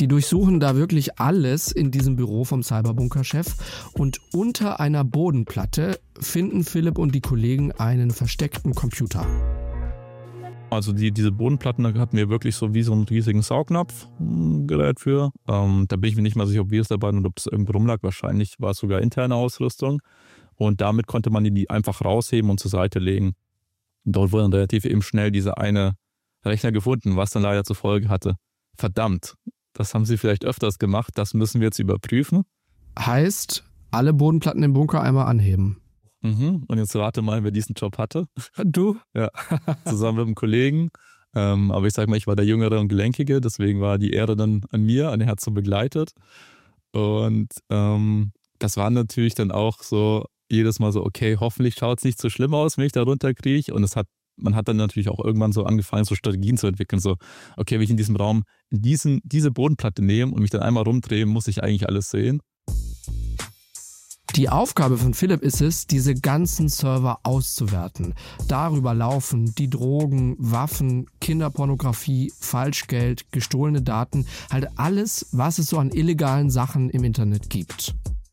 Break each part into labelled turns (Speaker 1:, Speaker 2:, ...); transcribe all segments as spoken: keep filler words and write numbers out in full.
Speaker 1: Die durchsuchen da wirklich alles in diesem Büro vom Cyberbunker-Chef und unter einer Bodenplatte finden Philipp und die Kollegen einen versteckten Computer.
Speaker 2: Also die, diese Bodenplatten, da hatten wir wirklich so wie so einen riesigen Saugnapf-Gerät für. Ähm, da bin ich mir nicht mal sicher, ob wir es dabei und ob das irgendwo rumlag. Wahrscheinlich war es sogar interne Ausrüstung. Und damit konnte man die einfach rausheben und zur Seite legen. Und dort wurde dann relativ eben schnell dieser eine Rechner gefunden, was dann leider zur Folge hatte: verdammt, das haben sie vielleicht öfters gemacht, das müssen wir jetzt überprüfen.
Speaker 1: Heißt, alle Bodenplatten im Bunker einmal anheben.
Speaker 2: Mhm. Und jetzt rate mal, wer diesen Job hatte.
Speaker 1: Du?
Speaker 2: Ja, zusammen mit einem Kollegen. Ähm, aber ich sag mal, ich war der Jüngere und Gelenkige, deswegen war die Ehre dann an mir, an den Herzen begleitet. Und ähm, das war natürlich dann auch so jedes Mal so, okay, hoffentlich schaut es nicht so schlimm aus, wenn ich da runterkriege. Und es hat, man hat dann natürlich auch irgendwann so angefangen, so Strategien zu entwickeln. So, okay, wenn ich in diesem Raum diesen, diese Bodenplatte nehme und mich dann einmal rumdrehe, muss ich eigentlich alles sehen.
Speaker 1: Die Aufgabe von Philipp ist es, diese ganzen Server auszuwerten. Darüber laufen die Drogen, Waffen, Kinderpornografie, Falschgeld, gestohlene Daten, halt alles, was es so an illegalen Sachen im Internet gibt.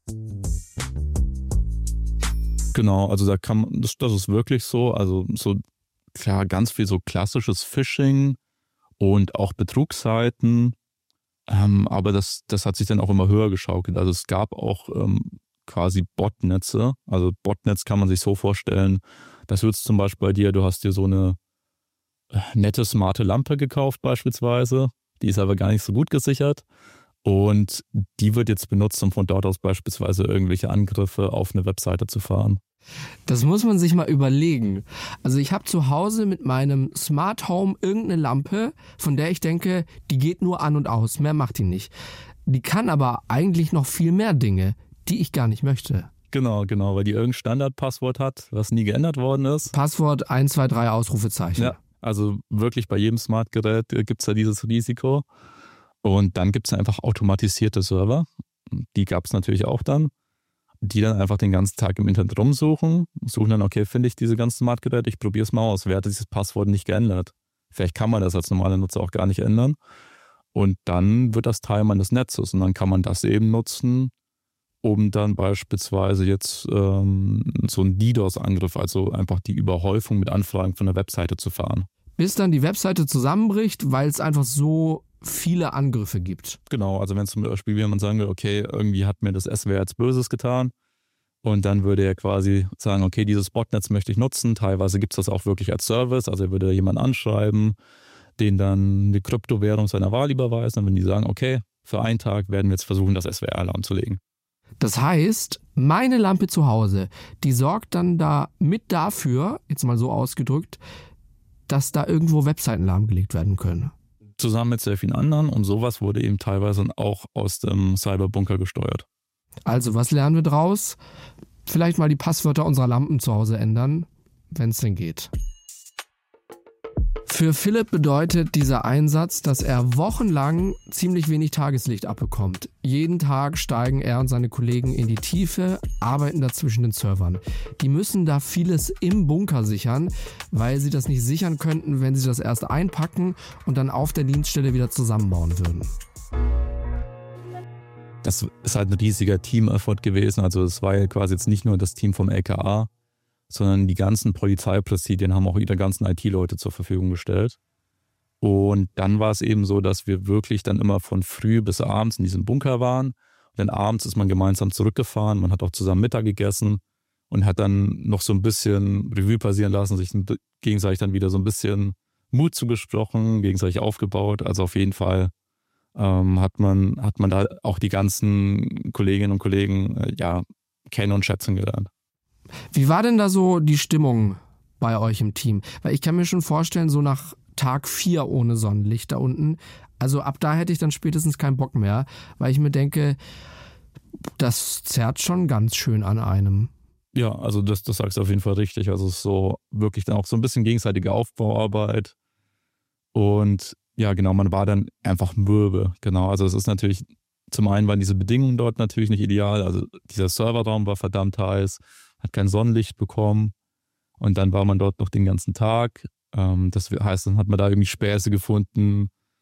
Speaker 2: Genau, also da kann man, das, das ist wirklich so, also so klar, ganz viel so klassisches Phishing und auch Betrugsseiten, ähm, aber das, das hat sich dann auch immer höher geschaukelt. Also es gab auch ähm, quasi Botnetze. Also Botnetz kann man sich so vorstellen, das wird zum Beispiel bei dir, du hast dir so eine nette, smarte Lampe gekauft beispielsweise, die ist aber gar nicht so gut gesichert und die wird jetzt benutzt, um von dort aus beispielsweise irgendwelche Angriffe auf eine Webseite zu fahren.
Speaker 1: Das muss man sich mal überlegen. Also ich habe zu Hause mit meinem Smart Home irgendeine Lampe, von der ich denke, die geht nur an und aus, mehr macht die nicht. Die kann aber eigentlich noch viel mehr Dinge, die ich gar nicht möchte.
Speaker 2: Genau, genau, weil die irgendein Standardpasswort hat, was nie geändert worden ist.
Speaker 1: Passwort eins zwei drei Ausrufezeichen.
Speaker 2: Ja, also wirklich bei jedem Smartgerät gibt es ja dieses Risiko. Und dann gibt es einfach automatisierte Server, die gab es natürlich auch dann, die dann einfach den ganzen Tag im Internet rumsuchen, suchen dann, okay, finde ich diese ganzen Smartgeräte, ich probiere es mal aus. Wer hat dieses Passwort nicht geändert? Vielleicht kann man das als normaler Nutzer auch gar nicht ändern. Und dann wird das Teil meines Netzes und dann kann man das eben nutzen, um dann beispielsweise jetzt ähm, so einen DDoS-Angriff, also einfach die Überhäufung mit Anfragen von der Webseite zu fahren.
Speaker 1: Bis dann die Webseite zusammenbricht, weil es einfach so viele Angriffe gibt.
Speaker 2: Genau, also wenn zum Beispiel jemand sagen will, okay, irgendwie hat mir das S W R jetzt Böses getan und dann würde er quasi sagen, okay, dieses Botnetz möchte ich nutzen, teilweise gibt es das auch wirklich als Service, also er würde jemanden anschreiben, den dann die Kryptowährung seiner Wahl überweisen, dann würden die sagen, okay, für einen Tag werden wir jetzt versuchen, das S W R lahmzulegen.
Speaker 1: Das heißt, meine Lampe zu Hause, die sorgt dann da mit dafür, jetzt mal so ausgedrückt, dass da irgendwo Webseiten lahmgelegt werden können.
Speaker 2: Zusammen mit sehr vielen anderen und sowas wurde eben teilweise auch aus dem Cyberbunker gesteuert.
Speaker 1: Also, was lernen wir draus? Vielleicht mal die Passwörter unserer Lampen zu Hause ändern, wenn es denn geht. Für Philipp bedeutet dieser Einsatz, dass er wochenlang ziemlich wenig Tageslicht abbekommt. Jeden Tag steigen er und seine Kollegen in die Tiefe, arbeiten da zwischen den Servern. Die müssen da vieles im Bunker sichern, weil sie das nicht sichern könnten, wenn sie das erst einpacken und dann auf der Dienststelle wieder zusammenbauen würden.
Speaker 2: Das ist halt ein riesiger Team-Effort gewesen. Also es war ja quasi jetzt nicht nur das Team vom L K A, sondern die ganzen Polizeipräsidien haben auch ihre ganzen I T-Leute zur Verfügung gestellt. Und dann war es eben so, dass wir wirklich dann immer von früh bis abends in diesem Bunker waren. Und dann abends ist man gemeinsam zurückgefahren, man hat auch zusammen Mittag gegessen und hat dann noch so ein bisschen Revue passieren lassen, sich gegenseitig dann wieder so ein bisschen Mut zugesprochen, gegenseitig aufgebaut. Also auf jeden Fall ähm, hat man, hat man da auch die ganzen Kolleginnen und Kollegen äh, ja, kennen und schätzen gelernt.
Speaker 1: Wie war denn da so die Stimmung bei euch im Team? Weil ich kann mir schon vorstellen, so nach Tag vier ohne Sonnenlicht da unten, also ab da hätte ich dann spätestens keinen Bock mehr, weil ich mir denke, das zerrt schon ganz schön an einem.
Speaker 2: Ja, also das, das sagst du auf jeden Fall richtig. Also es ist so wirklich dann auch so ein bisschen gegenseitige Aufbauarbeit. Und ja, genau, man war dann einfach mürbe. Genau, also es ist natürlich, zum einen waren diese Bedingungen dort natürlich nicht ideal. Also dieser Serverraum war verdammt heiß, hat kein Sonnenlicht bekommen und dann war man dort noch den ganzen Tag. Das heißt, dann hat man da irgendwie Späße gefunden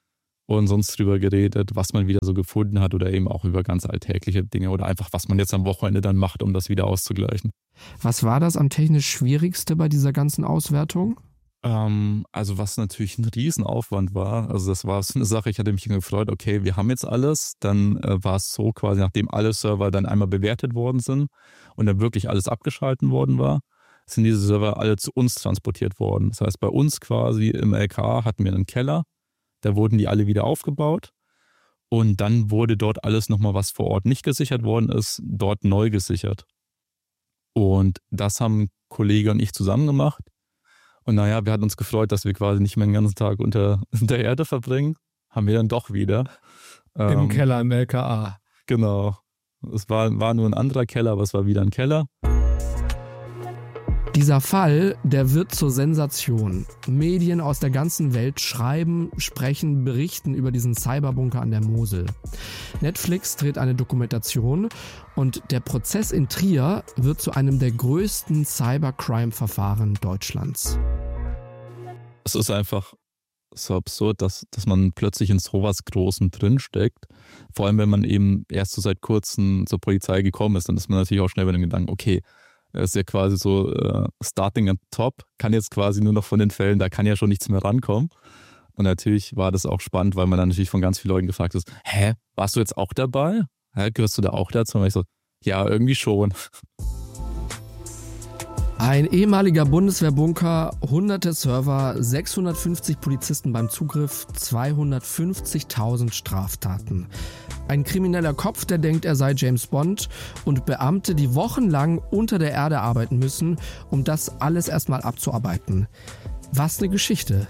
Speaker 2: und sonst drüber geredet, was man wieder so gefunden hat oder eben auch über ganz alltägliche Dinge oder einfach, was man jetzt am Wochenende dann macht, um das wieder auszugleichen.
Speaker 1: Was war das am technisch Schwierigste bei dieser ganzen Auswertung?
Speaker 2: Ähm, also was natürlich ein Riesenaufwand war, also das war so eine Sache, ich hatte mich gefreut, okay, wir haben jetzt alles, dann äh, war es so quasi, nachdem alle Server dann einmal bewertet worden sind und dann wirklich alles abgeschalten worden war, sind diese Server alle zu uns transportiert worden. Das heißt, bei uns quasi im L K A hatten wir einen Keller, da wurden die alle wieder aufgebaut und dann wurde dort alles nochmal, was vor Ort nicht gesichert worden ist, dort neu gesichert. Und das haben ein Kollege und ich zusammen gemacht. Und naja, wir hatten uns gefreut, dass wir quasi nicht mehr den ganzen Tag unter der Erde verbringen. Haben wir dann doch wieder.
Speaker 3: Im
Speaker 2: ähm,
Speaker 3: Keller im L K A.
Speaker 2: Genau. Es war, war nur ein anderer Keller, aber es war wieder ein Keller.
Speaker 1: Dieser Fall, der wird zur Sensation. Medien aus der ganzen Welt schreiben, sprechen, berichten über diesen Cyberbunker an der Mosel. Netflix dreht eine Dokumentation und der Prozess in Trier wird zu einem der größten Cybercrime-Verfahren Deutschlands.
Speaker 2: Es ist einfach so absurd, dass, dass man plötzlich in sowas Großem drinsteckt. Vor allem, wenn man eben erst so seit kurzem zur Polizei gekommen ist, dann ist man natürlich auch schnell bei dem Gedanken, okay, er ist ja quasi so uh, starting at top, kann jetzt quasi nur noch von den Fällen, da kann ja schon nichts mehr rankommen. Und natürlich war das auch spannend, weil man dann natürlich von ganz vielen Leuten gefragt ist, hä, warst du jetzt auch dabei? Hä, gehörst du da auch dazu? Und ich so, ja, irgendwie schon.
Speaker 1: Ein ehemaliger Bundeswehrbunker, hunderte Server, sechshundertfünfzig Polizisten beim Zugriff, zweihundertfünfzigtausend Straftaten. Ein krimineller Kopf, der denkt, er sei James Bond und Beamte, die wochenlang unter der Erde arbeiten müssen, um das alles erstmal abzuarbeiten. Was eine Geschichte.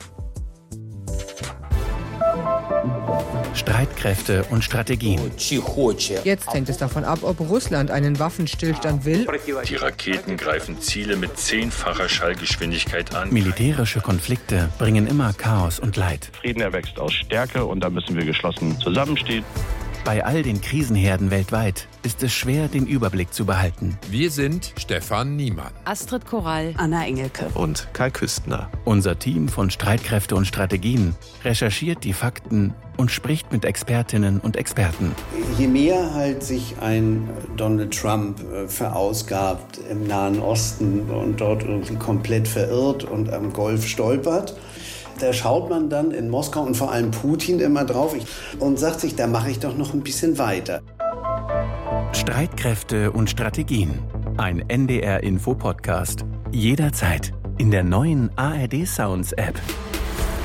Speaker 4: Streitkräfte und Strategien.
Speaker 5: Jetzt hängt es davon ab, ob Russland einen Waffenstillstand will.
Speaker 6: Die Raketen greifen Ziele mit zehnfacher Schallgeschwindigkeit an.
Speaker 4: Militärische Konflikte bringen immer Chaos und Leid.
Speaker 7: Frieden erwächst aus Stärke und da müssen wir geschlossen zusammenstehen.
Speaker 4: Bei all den Krisenherden weltweit ist es schwer, den Überblick zu behalten.
Speaker 8: Wir sind Stefan Niemann,
Speaker 9: Astrid Korall,
Speaker 10: Anna Engelke
Speaker 11: und Kai Küstner.
Speaker 4: Unser Team von Streitkräfte und Strategien recherchiert die Fakten und spricht mit Expertinnen und Experten.
Speaker 12: Je mehr halt sich ein Donald Trump verausgabt im Nahen Osten und dort irgendwie komplett verirrt und am Golf stolpert, da schaut man dann in Moskau und vor allem Putin immer drauf und sagt sich, da mache ich doch noch ein bisschen weiter.
Speaker 4: Streitkräfte und Strategien. Ein N D R-Info-Podcast. Jederzeit in der neuen A R D Sounds App.